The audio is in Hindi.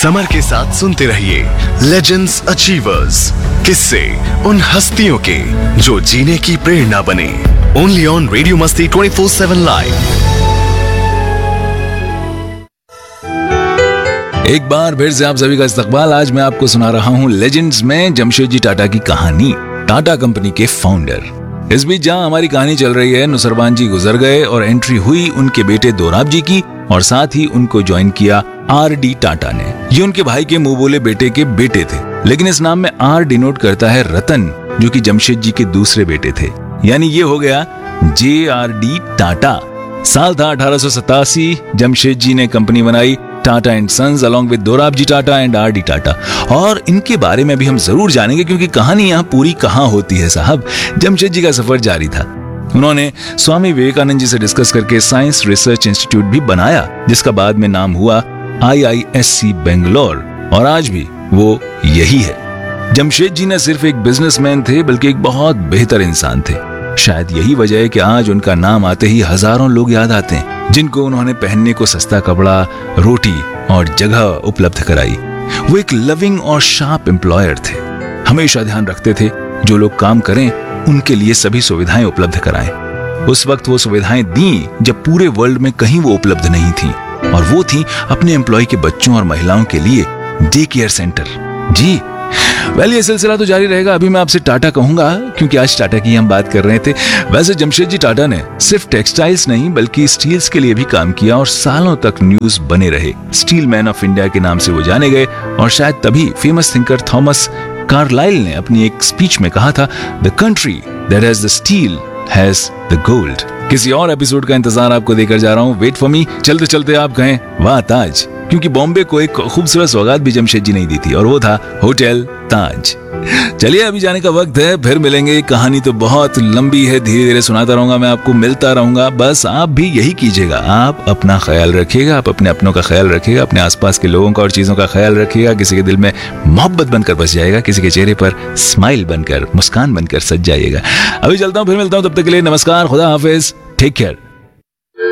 समर के साथ सुनते रहिए लेजेंड्स अचीवर्स, किस्से उन हस्तियों के जो जीने की प्रेरणा बने। ओनली ऑन रेडियो मस्ती 24/7 लाइव। एक बार फिर से आप सभी का इस्तकबाल। आज मैं आपको सुना रहा हूँ लेजेंड्स में जमशेदजी टाटा की कहानी, टाटा कंपनी के फाउंडर। इस बीच जहाँ हमारी कहानी चल रही है, नुसरबान जी गुजर गए और एंट्री हुई उनके बेटे दोराब जी की, और साथ ही उनको ज्वाइन किया आर.डी. टाटा ने। ये उनके भाई के मुंह बोले बेटे के बेटे थे, लेकिन इस नाम में आर डिनोट करता है रतन, जो कि जमशेद जी के दूसरे बेटे थे। यानी ये हो गया J.R.D. टाटा। साल था 1887। जमशेद जी ने कंपनी बनाई Tata and sons along with Dorab ji Tata and RD. Tata. और इनके बारे में भी हम जरूर जानेंगे, क्योंकि कहानी यहाँ पूरी कहाँ होती है साहब। जमशेद जी का सफर जारी था। उन्होंने स्वामी विवेकानंद जी से डिस्कस करके साइंस रिसर्च इंस्टीट्यूट भी बनाया, जिसका बाद में नाम हुआ IISc बेंगलोर, और आज भी वो यही है। जमशेद जी न सिर्फ एक बिजनेसमैन थे, बल्कि एक बहुत बेहतर इंसान थे। शायद यही वजह है कि आज उनका नाम आते ही हजारों लोग याद आते हैं, जिनको उन्होंने पहनने को सस्ता कपड़ा, रोटी और जगह उपलब्ध कराई। वो एक लविंग और शार्प एम्प्लॉयर थे। हमेशा ध्यान रखते थे जो लोग काम करें उनके लिए सभी सुविधाएं उपलब्ध कराएं। उस वक्त वो सुविधाएं दी जब पूरे वर्ल्ड में कहीं वो उपलब्ध नहीं थी, और वो थी अपने एम्प्लॉय के बच्चों और महिलाओं के लिए डे केयर सेंटर। जी ये सिलसिला तो जारी रहेगा। अभी मैं आपसे टाटा कहूंगा, क्योंकि आज टाटा की हम बात कर रहे थे। वैसे जमशेद जी टाटा ने सिर्फ टेक्सटाइल्स नहीं बल्कि स्टील्स के लिए भी काम किया, और सालों तक न्यूज बने रहे। स्टील मैन ऑफ इंडिया के नाम से वो जाने गए, और शायद तभी फेमस थिंकर थॉमस कार्लाइल ने अपनी एक स्पीच में कहा था, the country that has the steel has the gold. किसी और एपिसोड का इंतजार आपको देकर जा रहा हूँ, वेट फॉर मी। चलते चलते आप कहें वाह ताज, क्योंकि बॉम्बे को एक खूबसूरत सौगात भी जमशेद जी ने दी थी, और वो था होटल ताज। चलिए अभी जाने का वक्त है, फिर मिलेंगे। कहानी तो बहुत लंबी है, धीरे धीरे सुनाता रहूंगा, मैं आपको मिलता रहूंगा। बस आप भी यही कीजिएगा, आप अपना ख्याल रखिएगा, आप अपने अपनों का ख्याल रखिएगा, अपने आसपास के लोगों का और चीजों का ख्याल रखिएगा। किसी के दिल में मोहब्बत बनकर बस जाएगा, किसी के चेहरे पर स्माइल बनकर, मुस्कान बनकर सज जाइएगा। अभी चलता हूँ, फिर मिलता हूँ। तब तक के लिए नमस्कार, खुदा हाफिज, टेक केयर।